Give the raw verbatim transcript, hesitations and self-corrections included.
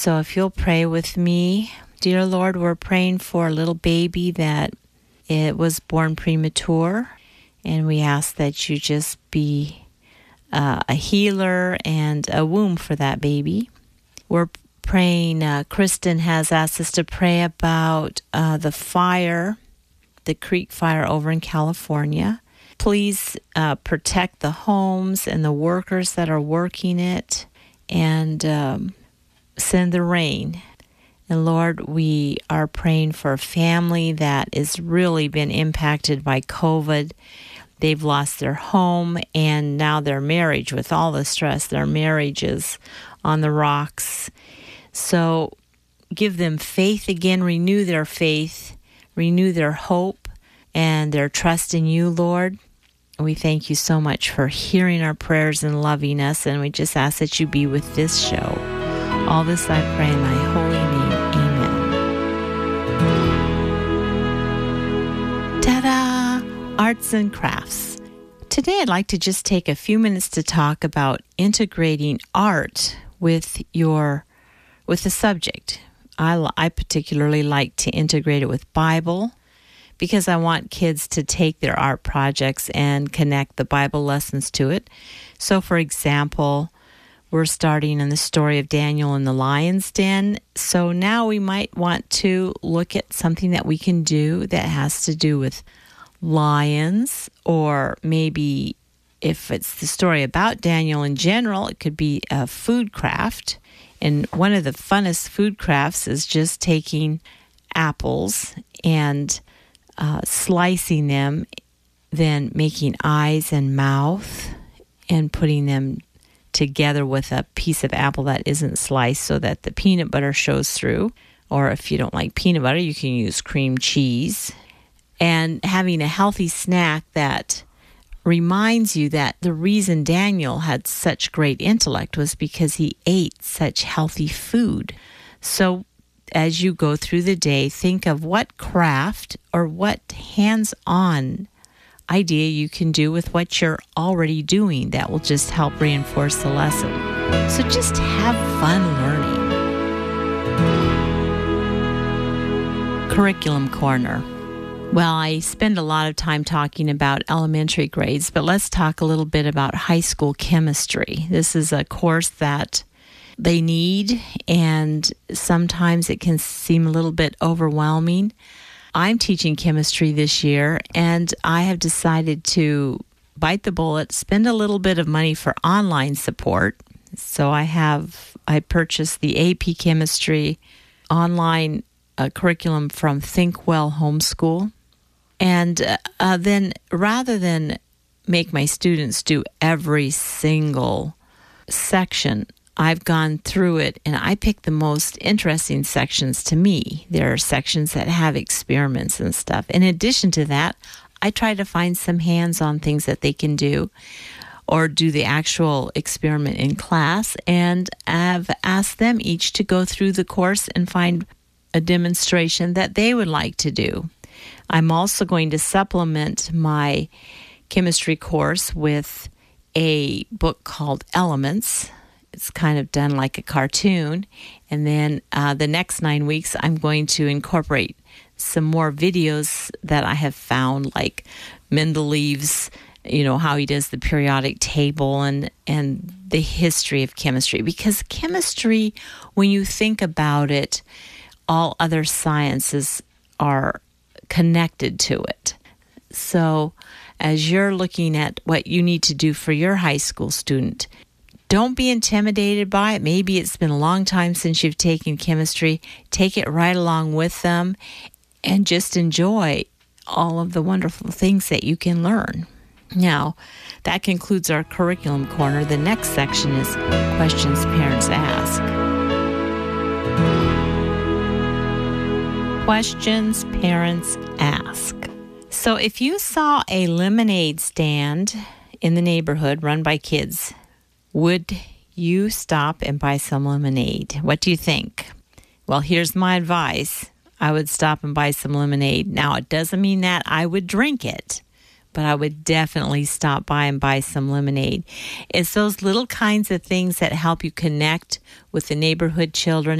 So if you'll pray with me, dear Lord, we're praying for a little baby that it was born premature, and we ask that you just be uh, a healer and a womb for that baby. We're praying, uh, Kristen has asked us to pray about uh, the fire, the creek fire over in California. Please uh, protect the homes and the workers that are working it, and um, send the rain. And Lord, we are praying for a family that has really been impacted by COVID. They've lost their home and now their marriage, with all the stress, their marriage is on the rocks. So give them faith again, renew their faith, renew their hope and their trust in you, Lord. We thank you so much for hearing our prayers and loving us, and we just ask that you be with this show. All this I pray in thy holy name. Amen. Ta-da! Arts and crafts. Today I'd like to just take a few minutes to talk about integrating art with your with the subject. I, I particularly like to integrate it with Bible, because I want kids to take their art projects and connect the Bible lessons to it. So, for example, we're starting on the story of Daniel in the lion's den. So now we might want to look at something that we can do that has to do with lions, or maybe if it's the story about Daniel in general, it could be a food craft. And one of the funnest food crafts is just taking apples and uh, slicing them, then making eyes and mouth and putting them together with a piece of apple that isn't sliced so that the peanut butter shows through. Or if you don't like peanut butter, you can use cream cheese. And having a healthy snack that reminds you that the reason Daniel had such great intellect was because he ate such healthy food. So as you go through the day, think of what craft or what hands-on idea you can do with what you're already doing that will just help reinforce the lesson. So just have fun learning. Curriculum Corner. Well, I spend a lot of time talking about elementary grades, but let's talk a little bit about high school chemistry. This is a course that they need, and sometimes it can seem a little bit overwhelming. I'm teaching chemistry this year, and I have decided to bite the bullet, spend a little bit of money for online support. So I have, I purchased the A P Chemistry online uh, curriculum from Think Well Homeschool. And uh, uh, then rather than make my students do every single section, I've gone through it and I picked the most interesting sections to me. There are sections that have experiments and stuff. In addition to that, I try to find some hands-on things that they can do or do the actual experiment in class. And I've asked them each to go through the course and find a demonstration that they would like to do. I'm also going to supplement my chemistry course with a book called Elements. It's kind of done like a cartoon. And then uh, the next nine weeks, I'm going to incorporate some more videos that I have found, like Mendeleev's, you know, how he does the periodic table and, and the history of chemistry. Because chemistry, when you think about it, all other sciences are connected to it. So as you're looking at what you need to do for your high school student, don't be intimidated by it. Maybe it's been a long time since you've taken chemistry. Take it right along with them and just enjoy all of the wonderful things that you can learn. Now, that concludes our curriculum corner. The next section is questions parents ask. Questions parents ask. So if you saw a lemonade stand in the neighborhood run by kids, would you stop and buy some lemonade? What do you think? Well, here's my advice. I would stop and buy some lemonade. Now, it doesn't mean that I would drink it, but I would definitely stop by and buy some lemonade. It's those little kinds of things that help you connect with the neighborhood children